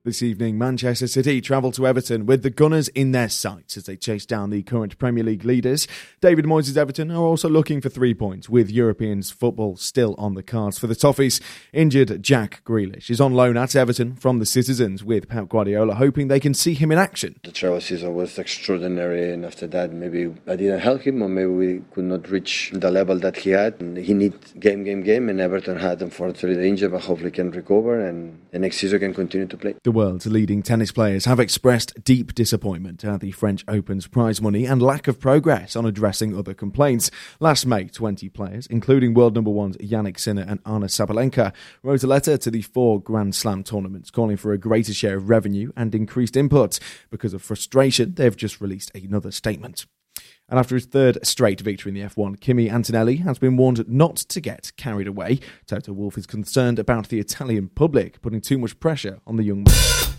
This evening, Manchester City travel to Everton with the Gunners in their sights as they chase down the current Premier League leaders. David Moyes' Everton are also looking for 3 points, with European football still on the cards for the Toffees. Injured Jack Grealish is on loan at Everton from the Citizens, with Pep Guardiola hoping they can see him in action. The travel season was extraordinary, and after that maybe I didn't help him, or maybe we could not reach the level that he had. And he needs game, and Everton had unfortunately the injury, but hopefully can recover and the next season can continue to play. The world's leading tennis players have expressed deep disappointment at the French Open's prize money and lack of progress on addressing other complaints. Last May, 20 players, including world number ones Jannik Sinner and Arna Sabalenka, wrote a letter to the 4 Grand Slam tournaments calling for a greater share of revenue and increased input. Because of frustration, they've just released another statement. And after his third straight victory in the F1, Kimi Antonelli has been warned not to get carried away. Toto Wolff is concerned about the Italian public putting too much pressure on the young man.